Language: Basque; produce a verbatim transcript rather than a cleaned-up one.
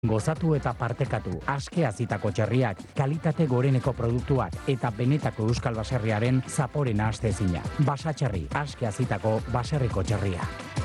Gozatu eta partekatu aske azitako txerriak, kalitate goreneko produktuak eta benetako euskal baserriaren zaporena astezina. Basatxerri, aske azitako baserriko txerria.